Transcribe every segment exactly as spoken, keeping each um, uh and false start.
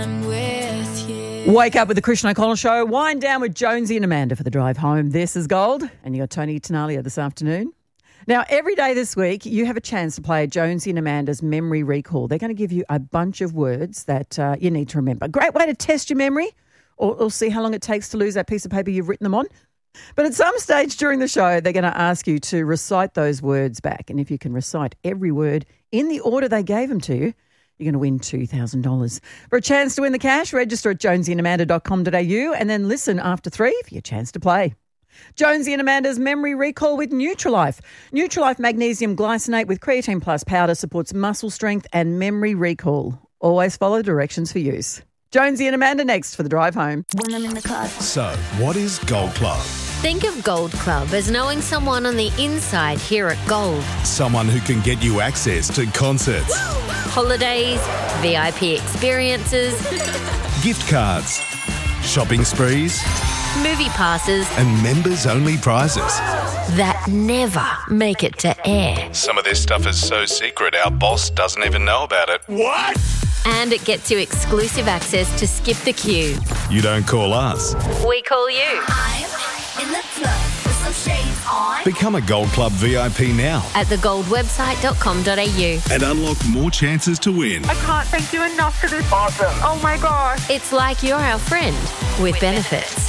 Wake up with the Christian O'Connell Show. Wind down with Jonesy and Amanda for the drive home. This is Gold, and you got Tony Tenalia this afternoon. Now, every day this week, you have a chance to play Jonesy and Amanda's Memory Recall. They're going to give you a bunch of words that uh, you need to remember. Great way to test your memory, or, or see how long it takes to lose that piece of paper you've written them on. But at some stage during the show, they're going to ask you to recite those words back. And if you can recite every word in the order they gave them to you, you're going to win two thousand dollars. For a chance to win the cash, register at jonesy and amanda dot com dot a u and then listen after three for your chance to play. Jonesy and Amanda's Memory Recall with Nutrilife. Nutrilife Magnesium Glycinate with Creatine Plus powder supports muscle strength and memory recall. Always follow directions for use. Jonesy and Amanda next for the drive home. When I'm in the car. So, what is Gold Club? Think of Gold Club as knowing someone on the inside here at Gold. Someone who can get you access to concerts, Holidays, V I P experiences, gift cards, shopping sprees, movie passes, and members-only prizes. that never make it to air. Some of this stuff is so secret our boss doesn't even know about it. What? And it gets you exclusive access to Skip the Queue. You don't call us. We call you. I'm in the club with some shades on. Become a Gold Club V I P now At the gold website dot com dot a u. and unlock more chances to win. I can't thank you enough for this. Awesome. Oh my gosh. It's like you're our friend with benefits.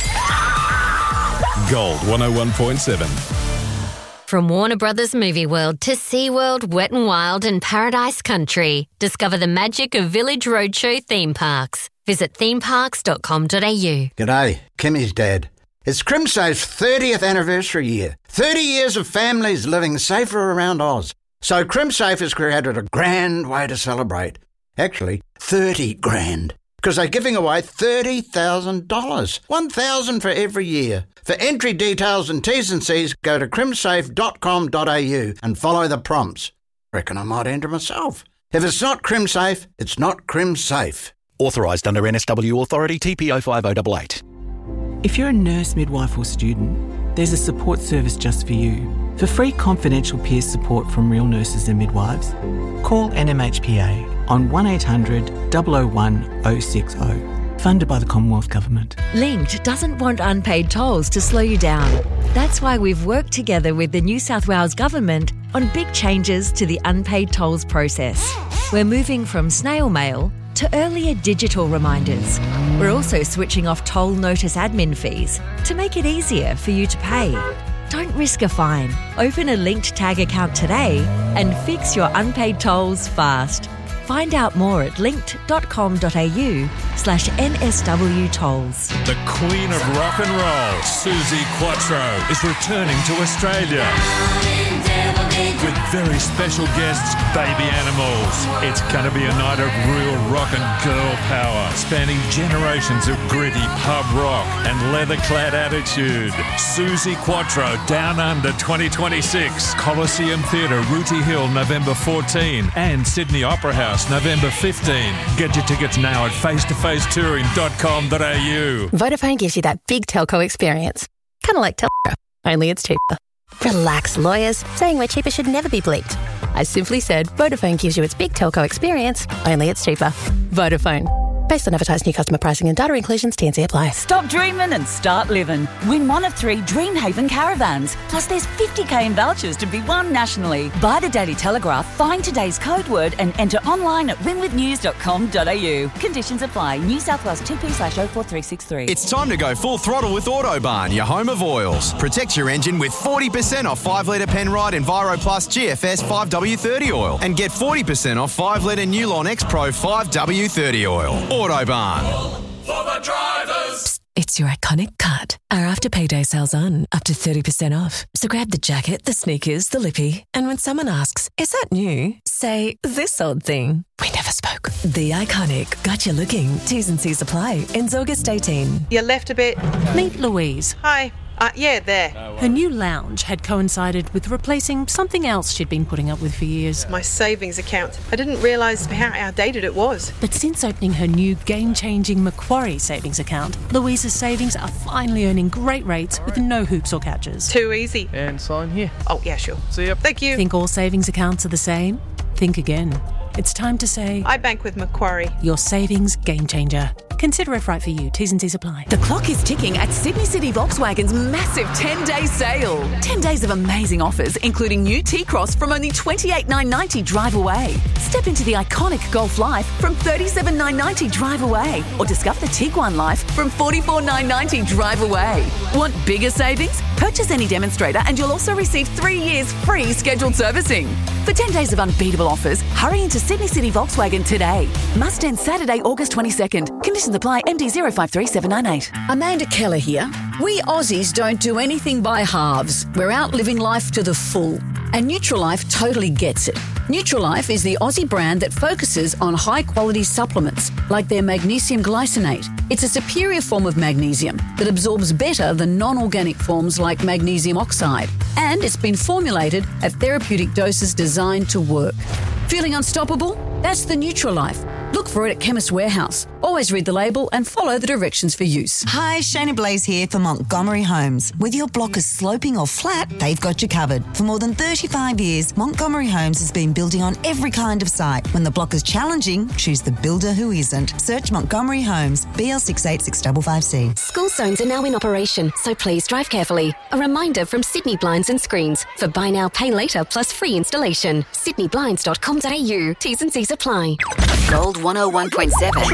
Gold one oh one point seven. From Warner Brothers Movie World to SeaWorld, Wet n Wild and Paradise Country. Discover the magic of Village Roadshow theme parks. Visit theme parks dot com dot a u. G'day, Kimmy's dad. It's CrimSafe's thirtieth anniversary year. thirty years of families living safer around Oz. So CrimSafe has created a grand way to celebrate. Actually, thirty grand. Because they're giving away thirty thousand dollars. one thousand dollars for every year. For entry details and T's and C's, go to crimsafe dot com dot a u and follow the prompts. Reckon I might enter myself. If it's not CrimSafe, it's not CrimSafe. Authorised under N S W Authority T P oh five oh eight eight. If you're a nurse, midwife or student, there's a support service just for you. For free confidential peer support from real nurses and midwives, call N M H P A on one eight hundred, oh oh one, oh six oh. Funded by the Commonwealth Government. Linked doesn't want unpaid tolls to slow you down. That's why we've worked together with the New South Wales Government on big changes to the unpaid tolls process. We're moving from snail mail to earlier digital reminders. We're also switching off toll notice admin fees to make it easier for you to pay. Don't risk a fine. Open a Linked Tag account today and fix your unpaid tolls fast. Find out more at linked dot com dot a u slash N S W tolls. The Queen of Rock and Roll, Suzi Quatro, is returning to Australia with very special guests, Baby Animals. It's going to be a night of real rock and girl power, spanning generations of gritty pub rock and leather-clad attitude. Suzi Quatro, Down Under twenty twenty-six, Coliseum Theatre, Rooty Hill, November fourteenth, and Sydney Opera House, November fifteenth. Get your tickets now at face to face touring dot com dot a u. Vodafone gives you that big telco experience. Kind of like telco, only it's cheaper. Relax, lawyers. Saying we're cheaper should never be bleeped. I simply said Vodafone gives you its big telco experience, only it's cheaper. Vodafone. Based on advertised new customer pricing and data inclusions, T and C apply. Stop dreaming and start living. Win one of three Dreamhaven caravans. Plus there's fifty k in vouchers to be won nationally. Buy the Daily Telegraph, find today's code word and enter online at win with news dot com dot a u. Conditions apply. New South Wales T P slash oh four three six three. It's time to go full throttle with Autobarn, your home of oils. Protect your engine with forty percent off five litre Penrite Enviro Plus G F S five W thirty oil and get forty percent off five litre Newlon X Pro five W thirty oil. Autobarn. For the drivers. It's your iconic cut. Our after payday sales on, up to thirty percent off. So grab the jacket, the sneakers, the lippy, and when someone asks, is that new? Say, this old thing. We never spoke. The iconic. Got you looking. T's and C's apply. Ends August eighteenth. You left a bit. Meet Louise. Hi. Uh, yeah, there. Her new lounge had coincided with replacing something else she'd been putting up with for years. My savings account. I didn't realise how outdated it was. But since opening her new game-changing Macquarie savings account, Louise's savings are finally earning great rates with no hoops or catches. Too easy. And sign here. Oh, yeah, sure. See ya. Thank you. Think all savings accounts are the same? Think again. It's time to say, I bank with Macquarie. Your savings game changer. Consider if right for you. T's and C's apply. The clock is ticking at Sydney City Volkswagen's massive ten-day sale. ten days of amazing offers, including new T-Cross from only twenty-eight thousand nine hundred ninety dollars drive away. Step into the iconic Golf Life from thirty-seven thousand nine hundred ninety dollars drive away. Or discover the Tiguan Life from forty-four thousand nine hundred ninety dollars drive away. Want bigger savings? Purchase any demonstrator and you'll also receive three years free scheduled servicing. For ten days of unbeatable offers, hurry into Sydney City Volkswagen today. Must end Saturday, August twenty-second. Conditions apply. M D zero five three seven nine eight. Amanda Keller here. We Aussies don't do anything by halves. We're out living life to the full. And Nutrilife totally gets it. Nutrilife is the Aussie brand that focuses on high-quality supplements, like their magnesium glycinate. It's a superior form of magnesium that absorbs better than non-organic forms like magnesium oxide. And it's been formulated at therapeutic doses designed to work. Feeling unstoppable? That's the Nutrilife. Look for it at Chemist Warehouse. Always read the label and follow the directions for use. Hi, Shayna Blaze here for Montgomery Homes. Whether your block is sloping or flat, they've got you covered. For more than thirty-five years, Montgomery Homes has been building on every kind of site. When the block is challenging, choose the builder who isn't. Search Montgomery Homes, B L six eight six five five C. School zones are now in operation, so please drive carefully. A reminder from Sydney Blinds and Screens for buy now, pay later plus free installation. sydney blinds dot com dot a u. T's and C's apply. Gold one oh one point seven.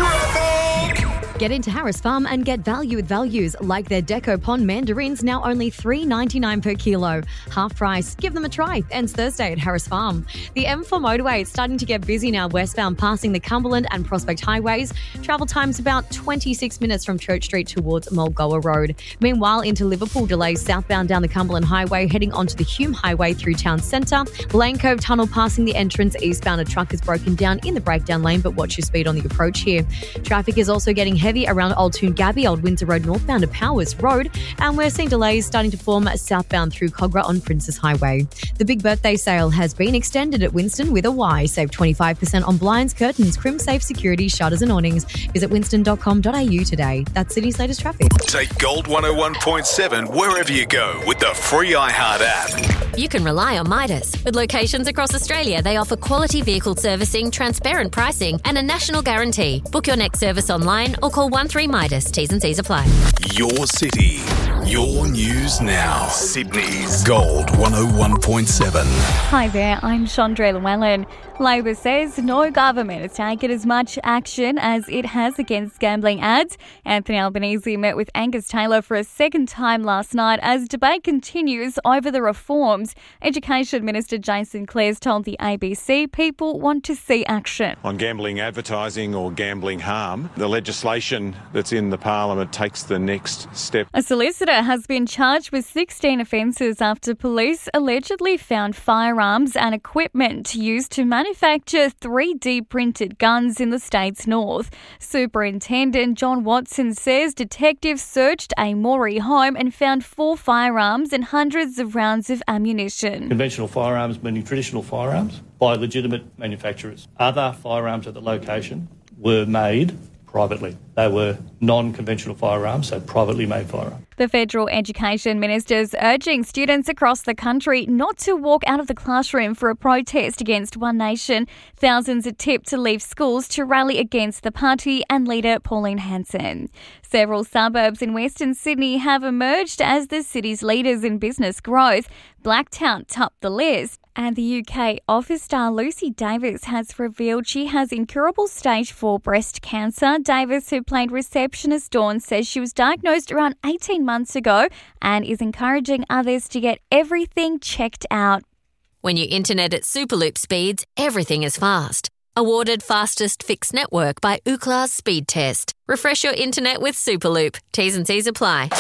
Get into Harris Farm and get value with values like their Deco Pond mandarins, now only three dollars ninety-nine per kilo. Half price. Give them a try. Ends Thursday at Harris Farm. The M four motorway is starting to get busy now westbound, passing the Cumberland and Prospect highways. Travel time's about twenty-six minutes from Church Street towards Mulgoa Road. Meanwhile, into Liverpool, delays southbound down the Cumberland Highway, heading onto the Hume Highway through town centre. Lane Cove Tunnel passing the entrance eastbound. A truck is broken down in the breakdown lane, but watch your speed on the approach here. Traffic is also getting heavy around Old Toongabbie, Old Windsor Road northbound to Powers Road, and we're seeing delays starting to form southbound through Cogra on Princess Highway. The big birthday sale has been extended at Winston with a Y. Save twenty-five percent on blinds, curtains, crim safe security, shutters and awnings. Visit winston dot com dot a u today. That's Sydney's latest traffic. Take Gold one oh one point seven wherever you go with the free iHeart app. You can rely on Midas. With locations across Australia, they offer quality vehicle servicing, transparent pricing, and a national guarantee. Book your next service online or call one three Midas. T's and C's apply. Your city, your news now. Sydney's Gold one oh one point seven. Hi there, I'm Chandra Llewellyn. Labor says no government has taken as much action as it has against gambling ads. Anthony Albanese met with Angus Taylor for a second time last night as debate continues over the reforms. Education Minister Jason Clares told the A B C people want to see action. On gambling advertising or gambling harm, the legislation that's in the Parliament takes the next step. A solicitor has been charged with sixteen offences after police allegedly found firearms and equipment used to manufacture three D printed guns in the state's north. Superintendent John Watson says detectives searched a Moree home and found four firearms and hundreds of rounds of ammunition. Conventional firearms meaning traditional firearms by legitimate manufacturers. Other firearms at the location were made privately. They were non-conventional firearms, so privately made firearms. The Federal Education Minister is urging students across the country not to walk out of the classroom for a protest against One Nation. Thousands are tipped to leave schools to rally against the party and leader Pauline Hanson. Several suburbs in Western Sydney have emerged as the city's leaders in business growth. Blacktown topped the list. And the U K office star Lucy Davis has revealed she has incurable stage four breast cancer. Davis, who played receptionist Dawn, says she was diagnosed around eighteen months ago and is encouraging others to get everything checked out. When you internet at Superloop speeds, everything is fast. Awarded fastest fixed network by Ookla's Speed Test. Refresh your internet with Superloop. T's and C's apply.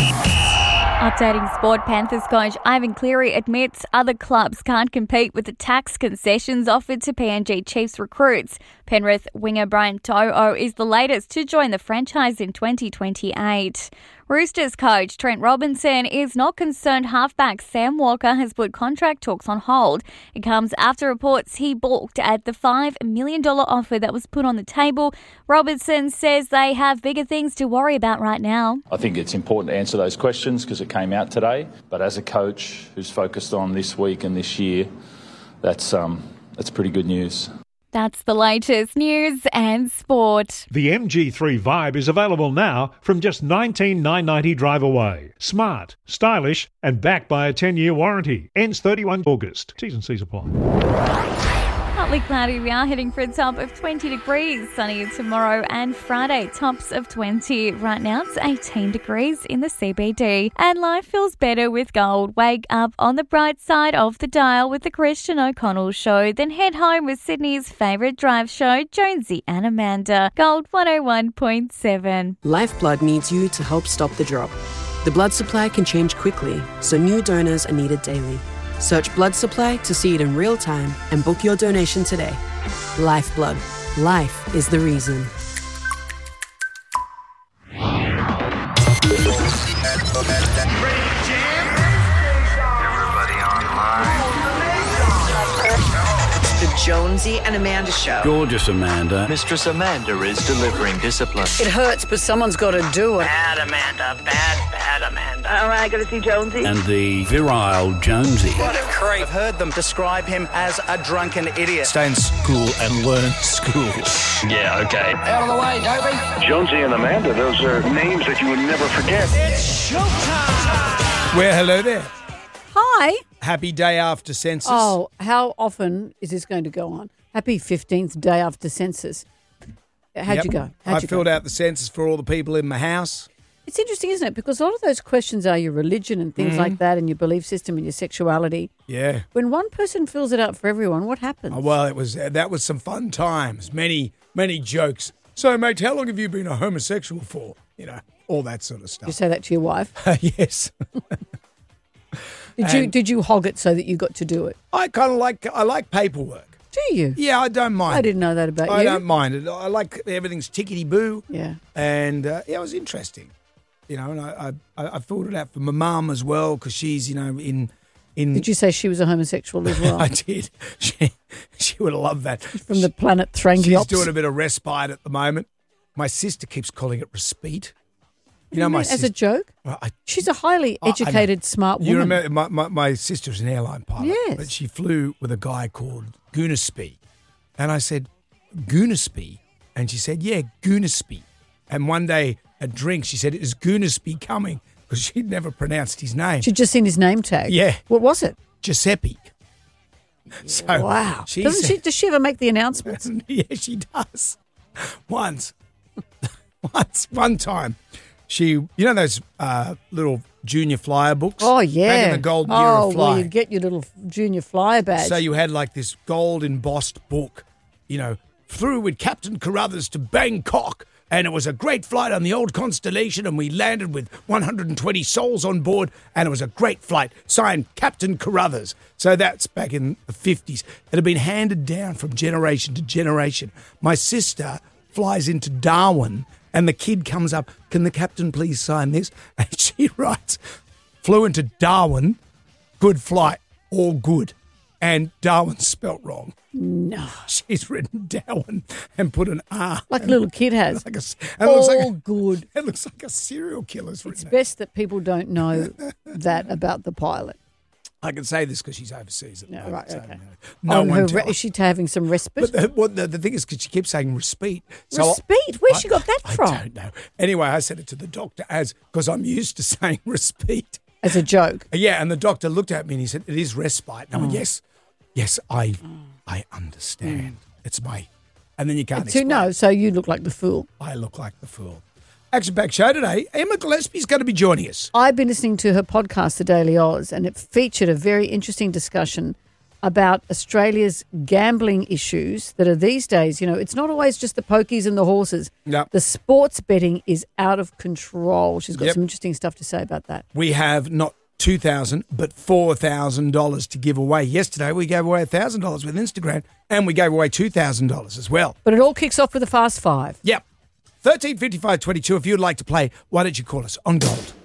Updating sport, Panthers coach Ivan Cleary admits other clubs can't compete with the tax concessions offered to P N G Chiefs recruits. Penrith winger Brian To'o is the latest to join the franchise in twenty twenty-eight. Roosters coach Trent Robinson is not concerned halfback Sam Walker has put contract talks on hold. It comes after reports he balked at the five million dollars offer that was put on the table. Robinson says they have bigger things to worry about right now. I think it's important to answer those questions because it came out today. But as a coach who's focused on this week and this year, that's um, that's pretty good news. That's the latest news and sport. The M G three Vibe is available now from just nineteen thousand nine hundred ninety drive away. Smart, stylish and backed by a ten-year warranty. Ends thirty-first August. T's and C's apply. Partly cloudy, we are heading for a top of twenty degrees. Sunny tomorrow and Friday, tops of twenty. Right now it's eighteen degrees in the C B D. And life feels better with gold. Wake up on the bright side of the dial with the Christian O'Connell Show. Then head home with Sydney's favourite drive show, Jonesy and Amanda. Gold one oh one point seven. Lifeblood needs you to help stop the drop. The blood supply can change quickly, so new donors are needed daily. Search blood supply to see it in real time and book your donation today. Lifeblood. Life is the reason. Everybody online. The Jonesy and Amanda Show. Gorgeous Amanda. Mistress Amanda is delivering discipline. It hurts, but someone's got to do it. Bad Amanda. Bad, bad Amanda. All right, going to see Jonesy. And the virile Jonesy. What a creep. I've heard them describe him as a drunken idiot. Stay in school and learn school. Yeah, okay. Out of the way, Dobie. Jonesy and Amanda, those are names that you would never forget. It's showtime. Well, hello there. Hi. Happy day after census. Oh, how often is this going to go on? Happy fifteenth day after census. How'd Yep. you go? How'd I you filled go? out the census for all the people in my house. It's interesting, isn't it? Because a lot of those questions are your religion and things Mhm. like that, and your belief system and your sexuality. Yeah. When one person fills it out for everyone, what happens? Oh, well, it was uh, that was some fun times. Many, many jokes. So, mate, how long have you been a homosexual for? You know, all that sort of stuff. Did you say that to your wife? Yes. Did you And- did you hog it so that you got to do it? I kind of like I like paperwork. Do you? Yeah, I don't mind. I didn't know that about I you. don't mind it. I like everything's tickety boo. Yeah. And uh, yeah, it was interesting. You know, and I I, I filled it out for my mum as well because she's you know in in. Did you say she was a homosexual as well? I did. She she would have loved that. From the planet Thrangiops. She's doing a bit of respite at the moment. My sister keeps calling it respite. You know, my As a sister, joke? Well, I- She's a highly I- I know. educated, smart woman. You remember my, my, my sister's an airline pilot. Yes. But she flew with a guy called Goonaspy. And I said, Goonaspy? And she said, yeah, Goonaspy. And one day at drinks, she said, is Goonaspy coming? Because she'd never pronounced his name. She'd just seen his name tag. Yeah. What was it? Giuseppe. So Wow. she Doesn't said- she, does she ever make the announcements? yeah, she does. Once, once, one time, she, you know those uh, little junior flyer books? Oh, yeah. Back in the golden era oh, of well, flying. you'd get your little junior flyer badge. So you had like this gold embossed book, you know, through with Captain Carruthers to Bangkok. And it was a great flight on the old Constellation, and we landed with one hundred twenty souls on board, and it was a great flight. Signed, Captain Carruthers. So that's back in the fifties. It had been handed down from generation to generation. My sister flies into Darwin, and the kid comes up, can the captain please sign this? And she writes, flew into Darwin, good flight, all good. And Darwin's spelt wrong. No. She's written Darwin and put an R. Like a little kid has. Like a, and it looks all like a, good. It looks like a serial killer's written It's it. best that people don't know that about the pilot. I can say this because she's overseas at the No, moment. right, so, okay. no On one her tell- re- is she having some respite? But the, what the, the thing is, because she keeps saying respite. So Respite? Where's I- she got that from? I don't know. Anyway, I said it to the doctor as because I'm used to saying respite. As a joke? Yeah, and the doctor looked at me and he said, it is respite. And I went, Oh. yes, yes, I I understand. It's my... And then you can't So, explain. no, so you look like the fool. I look like the fool. Action-packed show today. Emma Gillespie's going to be joining us. I've been listening to her podcast, The Daily Oz, and it featured a very interesting discussion about Australia's gambling issues that are these days, you know, it's not always just the pokies and the horses. Yep. The sports betting is out of control. She's got Yep. some interesting stuff to say about that. We have not two thousand dollars but four thousand dollars to give away. Yesterday we gave away one thousand dollars with Instagram and we gave away two thousand dollars as well. But it all kicks off with a fast five. Yep. thirteen fifty-five twenty-two. If you'd like to play, why don't you call us on Gold?